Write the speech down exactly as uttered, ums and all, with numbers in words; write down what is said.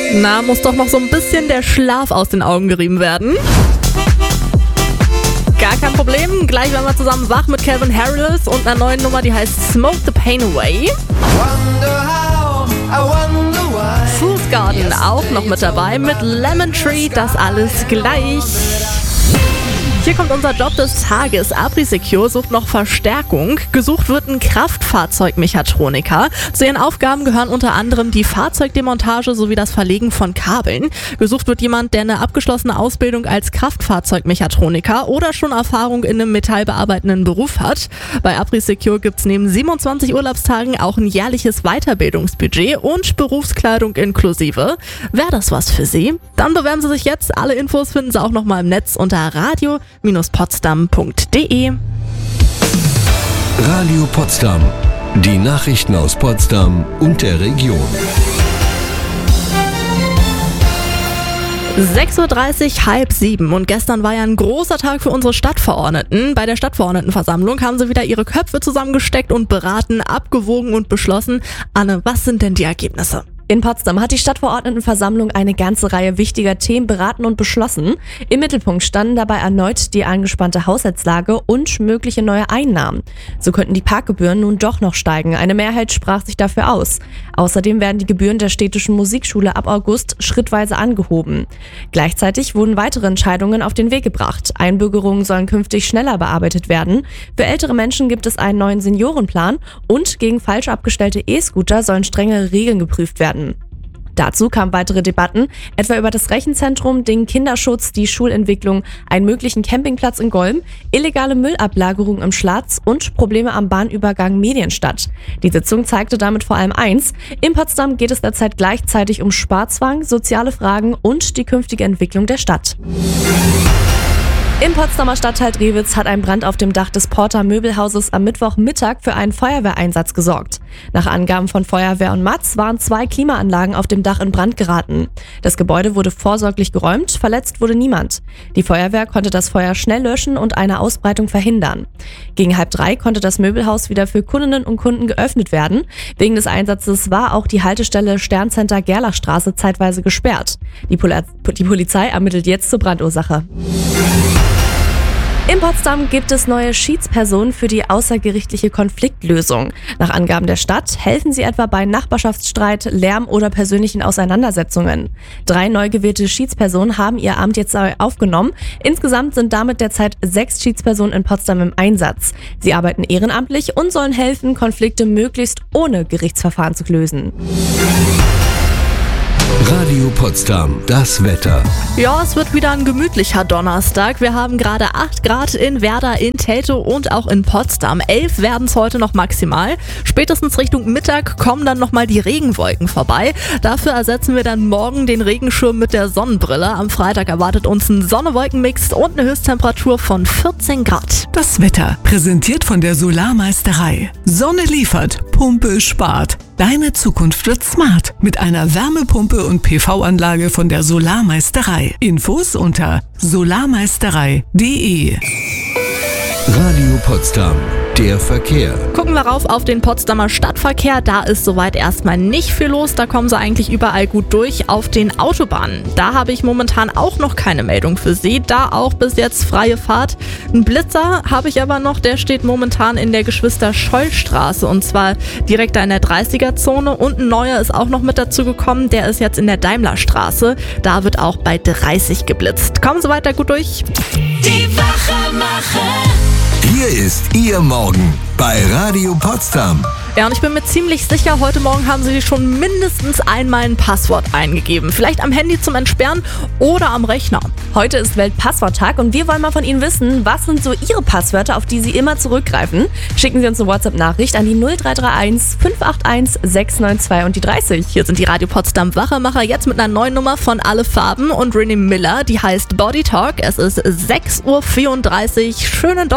Na, muss doch noch so ein bisschen der Schlaf aus den Augen gerieben werden. Gar kein Problem, gleich werden wir zusammen wach mit Calvin Harris und einer neuen Nummer, die heißt Smoke the Pain Away. Fool's Garden auch noch mit dabei mit Lemon Tree, das alles gleich. Hier kommt unser Job des Tages. ApriSecure sucht noch Verstärkung. Gesucht wird ein Kraftfahrzeugmechatroniker. Zu ihren Aufgaben gehören unter anderem die Fahrzeugdemontage sowie das Verlegen von Kabeln. Gesucht wird jemand, der eine abgeschlossene Ausbildung als Kraftfahrzeugmechatroniker oder schon Erfahrung in einem metallbearbeitenden Beruf hat. Bei ApriSecure gibt es neben siebenundzwanzig Urlaubstagen auch ein jährliches Weiterbildungsbudget und Berufskleidung inklusive. Wäre das was für Sie? Dann bewerben Sie sich jetzt. Alle Infos finden Sie auch nochmal im Netz unter radio potsdam punkt de. Radio Potsdam. Die Nachrichten aus Potsdam und der Region. sechs Uhr dreißig, halb sieben und gestern war ja ein großer Tag für unsere Stadtverordneten. Bei der Stadtverordnetenversammlung haben sie wieder ihre Köpfe zusammengesteckt und beraten, abgewogen und beschlossen. Anne, was sind denn die Ergebnisse? In Potsdam hat die Stadtverordnetenversammlung eine ganze Reihe wichtiger Themen beraten und beschlossen. Im Mittelpunkt standen dabei erneut die angespannte Haushaltslage und mögliche neue Einnahmen. So könnten die Parkgebühren nun doch noch steigen. Eine Mehrheit sprach sich dafür aus. Außerdem werden die Gebühren der städtischen Musikschule ab August schrittweise angehoben. Gleichzeitig wurden weitere Entscheidungen auf den Weg gebracht. Einbürgerungen sollen künftig schneller bearbeitet werden. Für ältere Menschen gibt es einen neuen Seniorenplan und gegen falsch abgestellte E-Scooter sollen strengere Regeln geprüft werden. Dazu kamen weitere Debatten, etwa über das Rechenzentrum, den Kinderschutz, die Schulentwicklung, einen möglichen Campingplatz in Golm, illegale Müllablagerung im Schlatz und Probleme am Bahnübergang Medienstadt. Die Sitzung zeigte damit vor allem eins: In Potsdam geht es derzeit gleichzeitig um Sparzwang, soziale Fragen und die künftige Entwicklung der Stadt. Im Potsdamer Stadtteil Drewitz hat ein Brand auf dem Dach des Porter Möbelhauses am Mittwochmittag für einen Feuerwehreinsatz gesorgt. Nach Angaben von Feuerwehr und Matz waren zwei Klimaanlagen auf dem Dach in Brand geraten. Das Gebäude wurde vorsorglich geräumt, verletzt wurde niemand. Die Feuerwehr konnte das Feuer schnell löschen und eine Ausbreitung verhindern. Gegen halb drei konnte das Möbelhaus wieder für Kundinnen und Kunden geöffnet werden. Wegen des Einsatzes war auch die Haltestelle Sterncenter Gerlachstraße zeitweise gesperrt. Die, Pol- die Polizei ermittelt jetzt zur Brandursache. In Potsdam gibt es neue Schiedspersonen für die außergerichtliche Konfliktlösung. Nach Angaben der Stadt helfen sie etwa bei Nachbarschaftsstreit, Lärm oder persönlichen Auseinandersetzungen. Drei neu gewählte Schiedspersonen haben ihr Amt jetzt aufgenommen. Insgesamt sind damit derzeit sechs Schiedspersonen in Potsdam im Einsatz. Sie arbeiten ehrenamtlich und sollen helfen, Konflikte möglichst ohne Gerichtsverfahren zu lösen. Radio Potsdam, das Wetter. Ja, es wird wieder ein gemütlicher Donnerstag. Wir haben gerade acht Grad in Werder, in Teltow und auch in Potsdam. elf werden es heute noch maximal. Spätestens Richtung Mittag kommen dann nochmal die Regenwolken vorbei. Dafür ersetzen wir dann morgen den Regenschirm mit der Sonnenbrille. Am Freitag erwartet uns ein Sonne-Wolken-Mix und eine Höchsttemperatur von vierzehn Grad. Das Wetter präsentiert von der Solarmeisterei. Sonne liefert, Pumpe spart. Deine Zukunft wird smart mit einer Wärmepumpe und P V-Anlage von der Solarmeisterei. Infos unter solarmeisterei punkt de. Radio Potsdam, der Verkehr. Gucken wir rauf auf den Potsdamer Stadtverkehr. Da ist soweit erstmal nicht viel los. Da kommen sie eigentlich überall gut durch. Auf den Autobahnen, da habe ich momentan auch noch keine Meldung für Sie. Da auch bis jetzt freie Fahrt. Ein Blitzer habe ich aber noch. Der steht momentan in der Geschwister-Scholl-Straße und zwar direkt da in der dreißiger-Zone. Und ein neuer ist auch noch mit dazu gekommen. Der ist jetzt in der Daimlerstraße. Da wird auch bei dreißig geblitzt. Kommen Sie weiter gut durch. Die Wachemacher. Hier ist Ihr Morgen bei Radio Potsdam. Ja, und ich bin mir ziemlich sicher, heute Morgen haben Sie schon mindestens einmal ein Passwort eingegeben. Vielleicht am Handy zum Entsperren oder am Rechner. Heute ist Weltpassworttag und wir wollen mal von Ihnen wissen, was sind so Ihre Passwörter, auf die Sie immer zurückgreifen? Schicken Sie uns eine WhatsApp-Nachricht an die null drei drei eins fünf acht eins sechs neun zwei und die dreißig. Hier sind die Radio Potsdam Wachemacher jetzt mit einer neuen Nummer von Alle Farben und Renee Miller. Die heißt Body Talk. Es ist sechs Uhr vierunddreißig. Schönen Donnerstag.